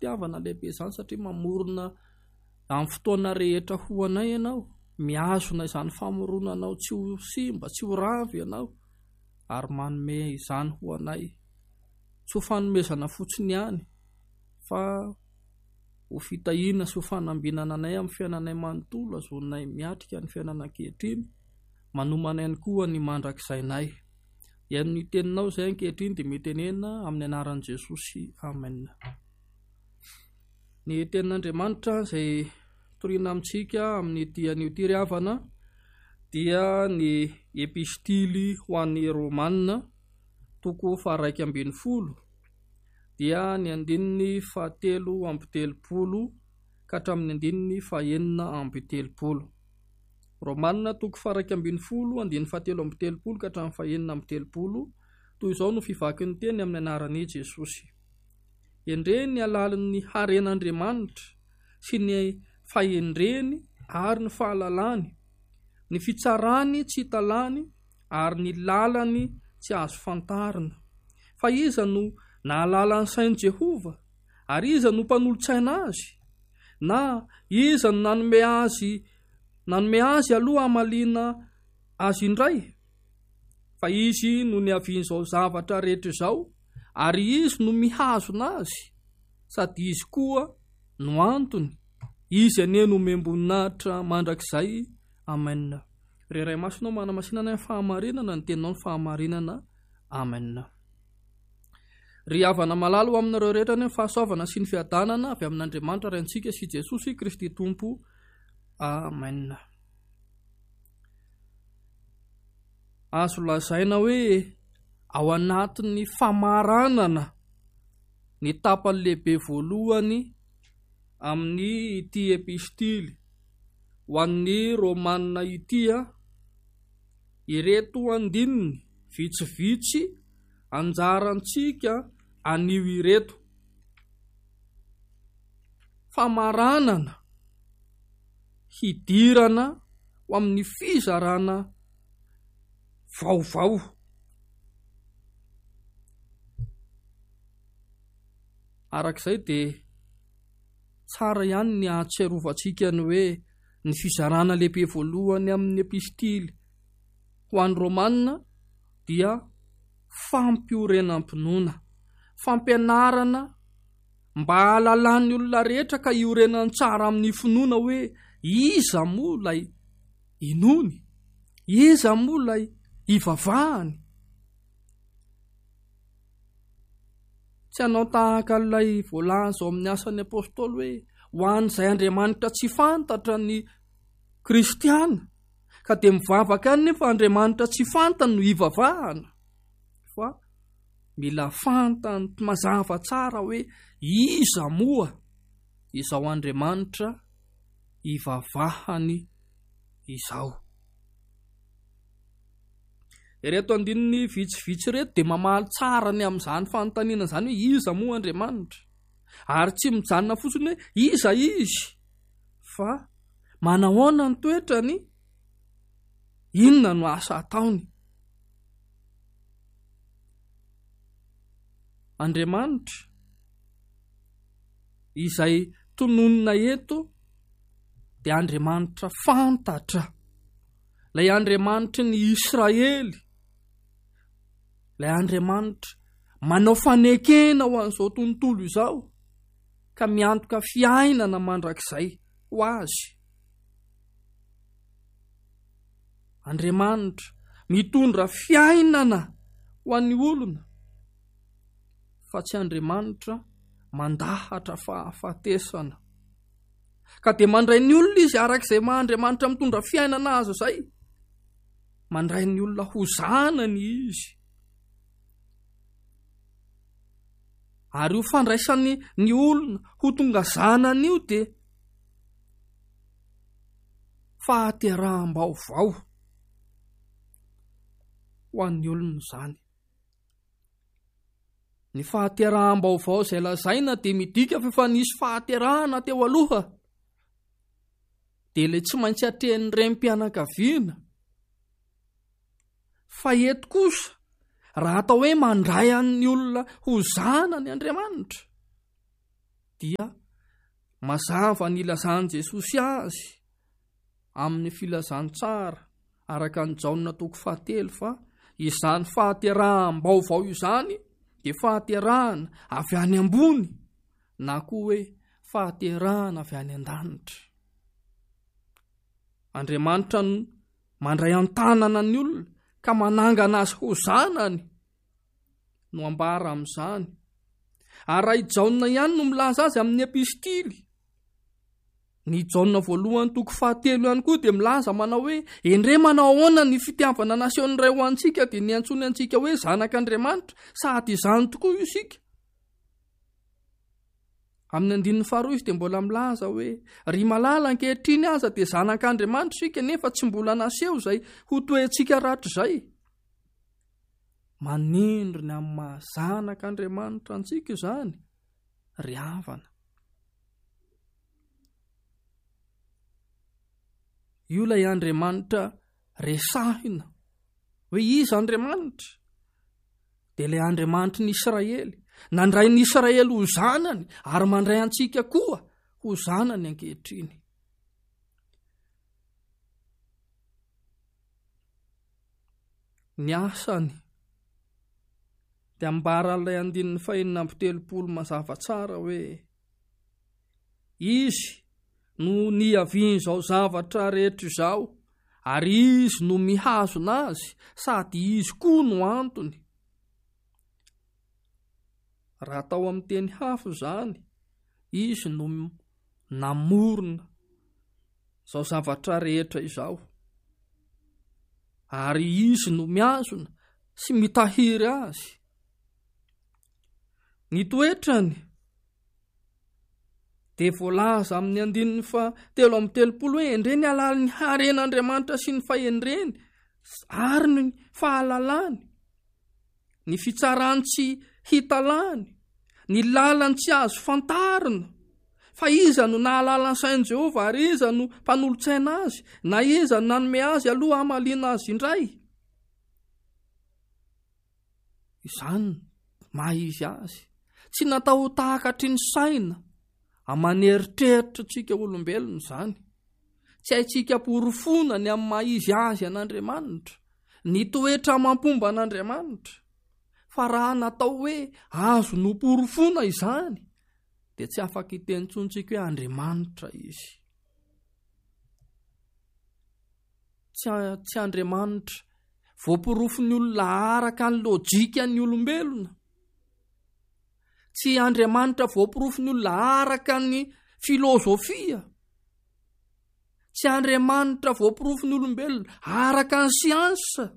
fitiavana lehibe izany satria mamorona amin'ny fotoana rehetra ho anay ianao, miazona izany famoronanao tsy ho simba, tsy ho ravy ianao, ary manome izany ho anay tsy ho fanomezana fotsiny ihany fa ho fitahiana sy ho fanambinana anay amin'ny fiainanay manontolo azonay miatrika ny fiainana ankehitriny, manomana ihany koa ny mandrakizay nay. Ny teninao izay ankehitriny dia mitenena amin'ny anaran'i Jesosy. Amen. Ny tenin'Andriamanitra izay toriana amintsika amin'ny dian'io ry havana dia ny epistily ho an'ny Romanina toko 1:12 dia ny 7:30 ka hatramin'ny 9:30. Romanina toko 1:12 7:30 ka hatramin'ny 9:30. Toy izao no fivaky ny teny amin'ny anaran'i Jesosy. Endre ny alalin'ny haren'Andriamanitra sy ny fahendreny ary ny fahalalany, ny fitsarany tsy hitalany ary ny lalany tsy azo fantarina. Fa iza no nahalala ny sain'i Jehova? Ary iza no mpanolotsaina azy? Na iza no nanome azy aloha hamaliana azy indray? Fa izy no niavian'izao zavatra rehetra izao, ary izy no mihazona azy, sady izy koa no antony. Izy anie no membonahitra mandrakizay. Amen. Reray masonao manamasinana ny fahamarinana, ny teninao ny fahamarinana. Amen. Ry havana malalo aminareo rehetra ny fahasoavana sy ny fiadanana avy amin'Andriamanitra ray antsika sy Jesosy Kristy Tompo. Amen. Azo lazaina hoe ao anatin'ny famaranana ny tapany lehibe voalohany amin'ny ity epistily ho an'ny Romanina ity, ireto andininy vitsivitsy anjarantsika anio ireto: famaranana, hidirana ho amin'ny fizarana vaovao. Arak'izay dia tsara ihany ny ahatsiarovantsika ny hoe ny fizarana lehibe voalohany amin'ny epistily ho an'ny Romanina dia fampiorenam-pinoana, fampianarana mba halalan'ny olona rehetra ka iorenany tsara amin'ny finoana hoe iza moa ilay inony, iza moa ilay ivavahany. Tsy hanao tahaka ilay voalaza ao amin'ny asan'ny apôstôly hoe ho an'izay Andriamanitra tsy fantatra ny kristiana, ka dia mivavaka any nefa Andriamanitra tsy fantany no ivavahana. Fa mila fantany mazava tsara hoe iza moa izao Andriamanitra ivavahany izao. Ireto andininy vitsivitsy reto dia mamaly tsara ny amin'izany fanontaniana izany hoe iza moa Andriamanitra, ary tsy mijanona fotsiny hoe iza izy, fa manahoana ny toetrany, inona no asa ataony. Andriamanitra izay tononina eto dia Andriamanitra fantatra, ilay Andriamanitra ny Israely, ilay Andriamanitra manao fanekena ho an'izao tontolo izao ka miantoka fiainana mandrakizay ho azy. Andriamanitra mitondra fiainana ho an'ny olona, fa tsy Andriamanitra mandahatra fahafatesana. Ka dia mandray ny olona izy arak'izay Andriamanitra mitondra fiainana azo izay, mandray ny olona ho zanany izy. Ary io fandraisany ny olona ho tonga zanany io dia fahateraham-baovao ho an'ny olona izany. Ny fahateraham-baovao izay lazaina dia midika fa efa nisy fahaterahana teo aloha, dia ilay tsy maintsy atrehan'ny rem-pianakaviana. Fa eto kosa, raha atao hoe mandray an'ny olona ho zanany Andriamanitra, dia mazava ny ilazany Jesosy azy amin'ny filazantsara araka ny Jaona 1 fa izany fahateraham-baovao izany dia fahaterahana avy any ambony na koa hoe fahaterahana avy any an-danitra. Andriamanitra mandray an-tanana ny olona ka manangana azy ho zanany no ambara amin'izany. Ary raha i Jaona ihany no milaza azy amin'ny epistily, ny Jaona 1:7 ihany koa dia milaza manao hoe endre manao ahoana ny fitiavana nasion iray ho antsika dia ny antsony antsika hoe zanak'Andriamanitra, sady izany tokoa io isika. Amin'ny 9 izy dia mbola milaza hoe ry malala ankehitriny aza dia zanak'Andriamanitra isika nefa tsy mbola naseho izay ho toentsika ratr'izay. Manindrony amin'ny mahazanak'Andriamanitra antsika izany ry havana. Io ilay Andriamanitra resahina hoe iza Andriamanitra? Dia ilay Andriamanitra ny Israely, nandray ny Israely ho zanany ary mandray antsika koa ho zanany ankehitriny. Ny asany dia ambaran'ilay 5:7 mazava tsara hoe izy no niavian'izao zavatra rehetra izao ary izy no mihazona azy sady izy koa no antony. Raha atao amin'ny teny hafa izany, izy no namorona izao zavatra rehetra izao ary izy no mihazona sy mitahiry azy. Ny toetrany dia voalaza amin'ny 3:30 hoe endre ny alalan'ny haren'Andriamanitra sy ny fahendreny ary ny fahalalany, ny fitsarany tsy hitalany, ny lalany tsy azo fantarina, fa iza no nahalala ny sain'i Jehova ary iza no mpanolotsaina azy, na iza no nanome azy aloha hamaliana azy indray. Izany mahizy azy, tsy natao tahakatry ny saina amaneritreritry tsika olombelona izany. Tsy haitsika porofona ny amin'ny mahizy azy an'Andriamanitra, ny toetra mampomba an'Andriamanitra. Fa raha natao hoe azo no porofona izany dia tsy afaka hitentsontsika hoe Andriamanitra izy. Tsy Andriamanitra voaporofon'ny olona araka ny lôjikan'ny olombelona. Tsy Andriamanitra voaporofon'ny olona araka ny filôzofia. Tsy Andriamanitra voaporofon'ny olombelona araka ny siansa.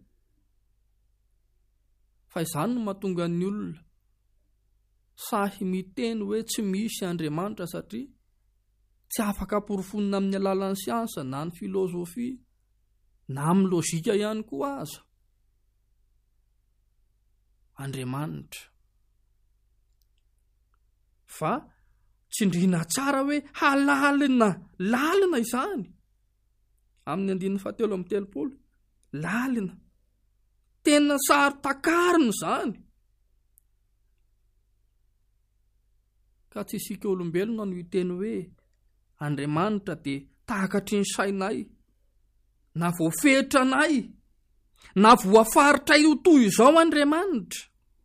Fa izany no mahatonga ny olona sahy miteny hoe tsy misy Andriamanitra satria tsy afaka porofonina amin'ny alalan'ny siansa na ny filôzofia na amin'ny lôjika ihany koa aza. Andriamanitra. Fa tsindrina tsara hoe lalina izany. Amin'ny 7:30 lalina. Tena saro-takarina izany. Ka tsy isika olombelona no hiteny hoe Andriamanitra dia tahakatry ny sainay, na voafetranay, na voafaritray ho toy izao Andriamanitra.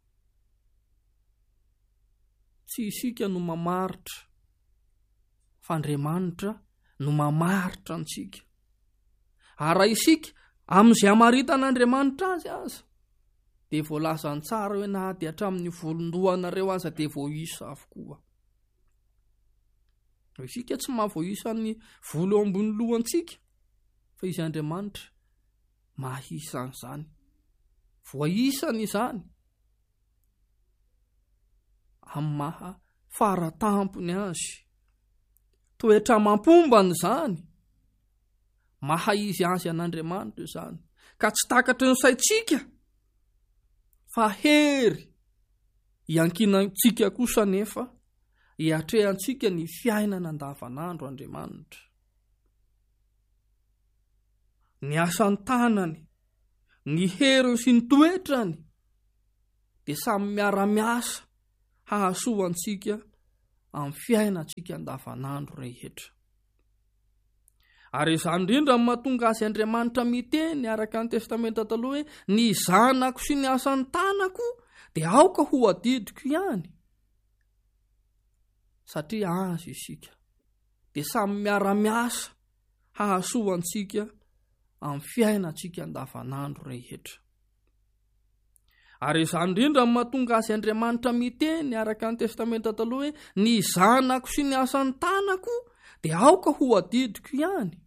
Tsy isika no mamaritra, fa Andriamanitra no mamaritra antsika. Ary isika amin'izay hamaritana azy aza dia voalazany tsara hoe na dia hatramin'ny volondohanareo aza dia voaisa avokoa. Isika tsy mahavoaisa ny volo eo ambony lohantsika, fa izy Andriamanitra mahisany izany, voaisany izany amin'ny maha faratampony azy. Toetra mampombany izany, mahaizy azy an'Andriamanitra izany, ka tsy takatry ny saitsika fa hery iankinantsika kosa nefa hiatrehantsika ny fiainana andavanandro Andriamanitra. Ny asany tanany, ny hery sy ny toetrany dia samy miara-miasa hahasoantsika amin'ny fiainantsika andavanandro rehetra. Ary izany indrindra ny mahatonga azy Andriamanitra miteny araka ny testamenta taloha hoe ny zanako sy ny asan'ny tanako dia aoka ho adidiko ihany. Satria azy isika dia samy miara-miasa hahasoantsika amin'ny fiainantsika andavanandro rehetra. Ary izany indrindra ny mahatonga azy Andriamanitra miteny araka ny testamenta taloha hoe ny zanako sy ny asan'ny tanako dia aoka ho adidiko ihany.